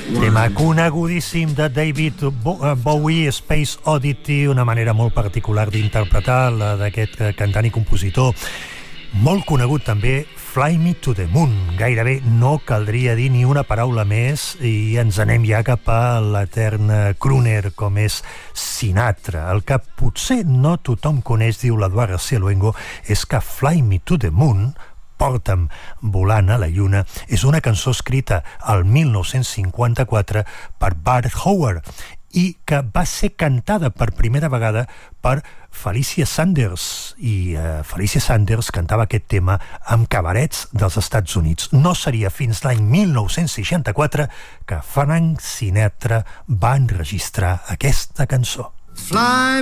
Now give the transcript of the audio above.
Tema conegudíssim de David Bowie, Space Oddity, una manera molt particular d'interpretar la d'aquest cantant i compositor. Molt conegut també, Fly Me to the Moon. Gairebé no caldria dir ni una paraula més i ens anem ja cap a l'etern crooner com és Sinatra. El que potser no tothom coneix, diu l'Eduard García Luengo, és que Fly Me to the Moon, Porta'm volant a la lluna, és una cançó escrita al 1954 per Bart Howard i que va ser cantada per primera vegada per Felicia Sanders, i Felicia Sanders cantava aquest tema amb cabarets dels Estats Units. No seria fins l'any 1964 que Frank Sinatra va enregistrar aquesta cançó. Fly